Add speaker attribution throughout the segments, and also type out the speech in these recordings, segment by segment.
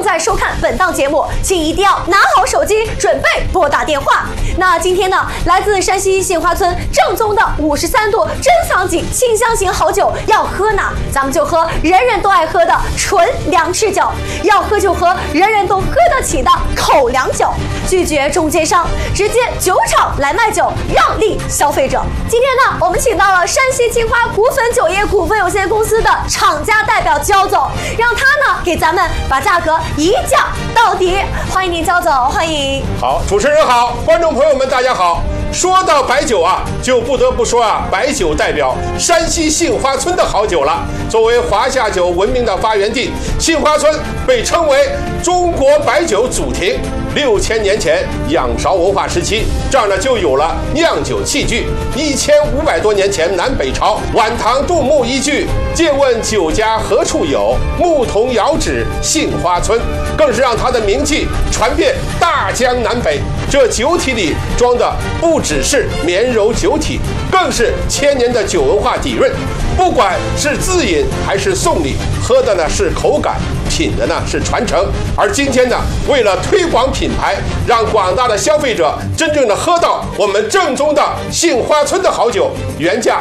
Speaker 1: 在收看本档节目，请一定要拿好手机，准备拨打电话。那今天呢，来自山西杏花村正宗的53度珍藏级清香型好酒要喝呢，咱们就喝人人都爱喝的纯粮食酒，要喝就喝人人都喝得起的口粮酒，拒绝中间商，直接酒厂来卖酒，让利消费者。今天呢，我们请到了山西青花股份酒业股份有限公司的厂家代表焦总，让他呢给咱们把价格一降到底。欢迎您焦总，欢迎。
Speaker 2: 好，主持人好，观众朋友们大家好。说到白酒啊，就不得不说啊，白酒代表山西杏花村的好酒了。作为华夏酒闻名的发源地，杏花村被称为中国白酒祖庭。6000年前，仰韶文化时期，这儿呢就有了酿酒器具。1500多年前，南北朝晚唐杜牧一句“借问酒家何处有，牧童遥指杏花村”，更是让它的名气传遍大江南北。这酒体里装的不只是绵柔酒体，更是千年的酒文化底蕴。不管是自饮还是送礼，喝的呢是口感，品的呢是传承。而今天呢，为了推广品牌，让广大的消费者真正的喝到我们正宗的杏花村的好酒，原价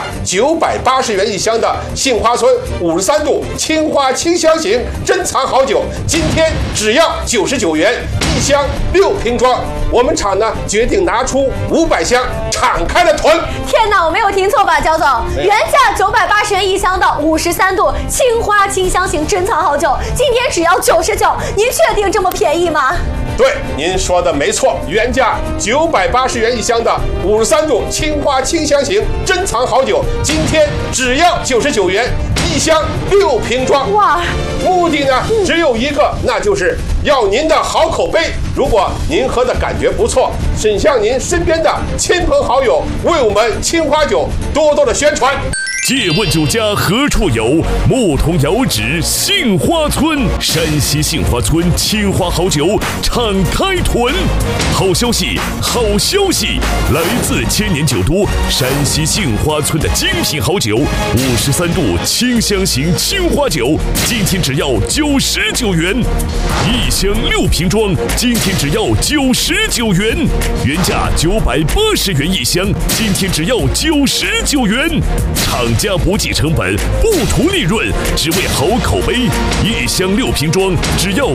Speaker 2: 980元一箱的杏花村53度青花清香型珍藏好酒，今天只要99元一箱，6瓶装。我们厂呢决定拿出500箱，敞开了囤。
Speaker 1: 天哪，我没有听错吧，焦总？原价980元一箱的53度青花清香型珍藏好酒，今天只要99，您确定这么便宜吗？
Speaker 2: 对，您说的没错，原价980元一箱的53度青花清香型珍藏好酒，今天只要99元一箱，6瓶装。
Speaker 1: 哇！
Speaker 2: 目的呢只有一个，那就是要您的好口碑。如果您喝的感觉不错，请向您身边的亲朋好友为我们青花酒多多的宣传。
Speaker 3: 借问酒家何处有，牧童遥指杏花村。山西杏花村青花好酒敞开囤。好消息，好消息！来自千年酒都山西杏花村的精品好酒53度清香型青花酒，今天只要99元一箱，6瓶装，今天只要99元，原价980元一箱，今天只要99元。厂家不计成本，不图利润，只为好口碑。一箱6瓶装，只要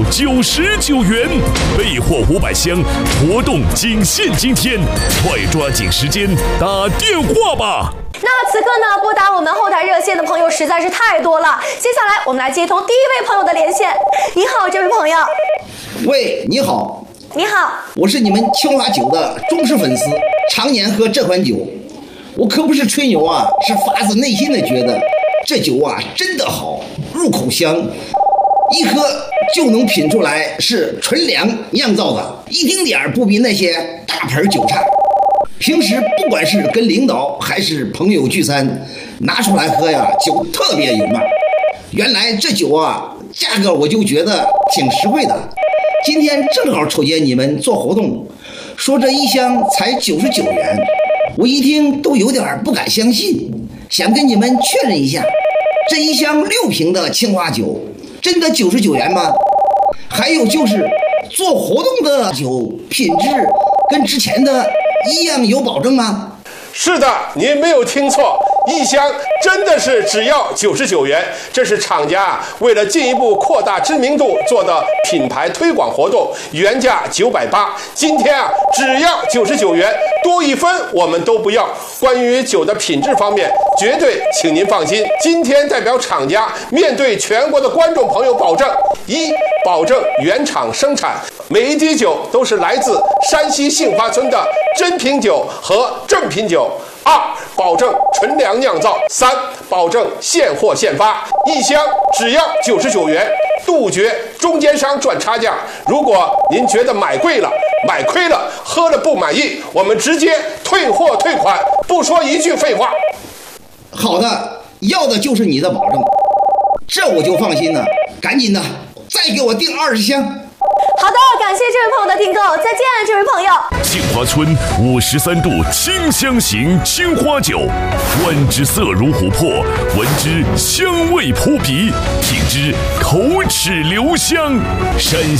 Speaker 3: 99元，备货500箱，活动仅限今天，快抓紧时间打电话吧。
Speaker 1: 那此刻呢，拨打我们后台热线的朋友实在是太多了，接下来我们来接通第一位朋友的连线。你好，这位朋友。
Speaker 4: 喂，你好。
Speaker 1: 你好，
Speaker 4: 我是你们青花酒的忠实粉丝，常年喝这款酒。我可不是吹牛啊，是发自内心的觉得这酒啊真的好，入口香，一喝就能品出来是纯粮酿造的，一丁点儿不比那些大牌酒差。平时不管是跟领导还是朋友聚餐，拿出来喝呀，酒特别有面。原来这酒啊，价格我就觉得挺实惠的。今天正好瞅见你们做活动，说这一箱才99元。我一听都有点不敢相信，想跟你们确认一下，这一箱6瓶的青花酒真的99元吗？还有就是做活动的酒品质跟之前的一样有保证吗？
Speaker 2: 是的，您没有听错，一箱真的是只要99元，这是厂家为了进一步扩大知名度做的品牌推广活动，原价980，今天啊只要99元，多一分我们都不要。关于酒的品质方面，绝对请您放心，今天代表厂家面对全国的观众朋友保证：一，保证原厂生产，每一滴酒都是来自山西杏花村的真品酒和正品酒。2，保证纯粮酿造。3，保证现货现发，一箱只要99元，杜绝中间商赚差价。如果您觉得买贵了、买亏了、喝了不满意，我们直接退货退款，不说一句废话。
Speaker 4: 好的，要的就是你的保证，这我就放心了。赶紧的，再给我订20箱。
Speaker 1: 好的，感谢这位朋友的订购，再见，这位朋友。
Speaker 3: 杏花村53度清香型青花酒，闻之色如琥珀，闻之香味扑鼻，品之口齿留香。山